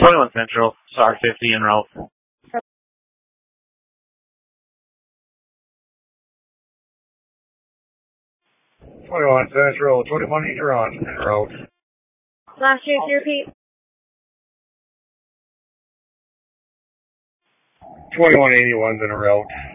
21 Central, SAR 50 en route. 21 Central, 21 Huron en route. Last chance to repeat. 2181's en route.